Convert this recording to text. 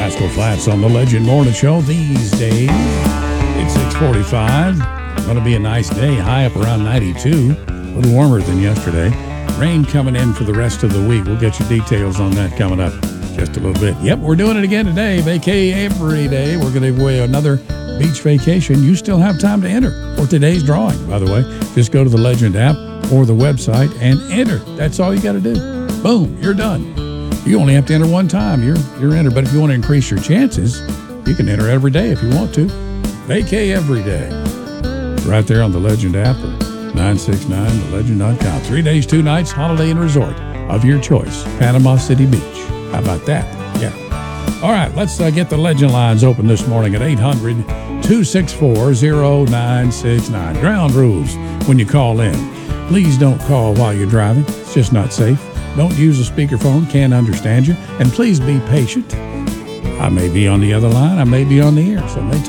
Pasco Flats on the Legend Morning Show these days. It's 6:45. Going to be a nice day. High up around 92. A little warmer than yesterday. Rain coming in for the rest of the week. We'll get you details on that coming up just a little bit. Yep, we're doing it again today. Vacay every day. We're going to give away another beach vacation. You still have time to enter for today's drawing, by the way. Just go to the Legend app or the website and enter. That's all you got to do. Boom, you're done. You only have to enter one time. You're entered. But if you want to increase your chances, you can enter every day if you want to. Vacay every day. Right there on the Legend app or 969thelegend.com. 3 days, 2 nights, holiday and resort of your choice. Panama City Beach. How about that? Yeah. All right, let's get the Legend lines open this morning at 800-264-0969. Ground rules when you call in. Please don't call while you're driving. It's just not safe. Don't use a speakerphone. Can't understand you. And please be patient. I may be on the other line. I may be on the air. So it may take